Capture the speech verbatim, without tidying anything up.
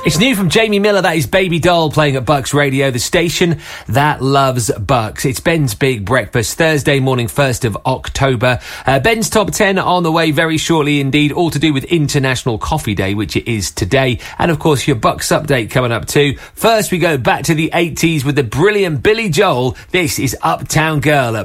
It's new from Jamie Miller. That is Baby Doll playing at Bucks Radio, the station that loves Bucks. It's Ben's Big Breakfast, Thursday morning, first of October. Uh, Ben's Top ten on the way very shortly indeed, all to do with International Coffee Day, which it is today. And, of course, your Bucks update coming up too. First, we go back to the eighties with the brilliant Billy Joel. This is Uptown Girl at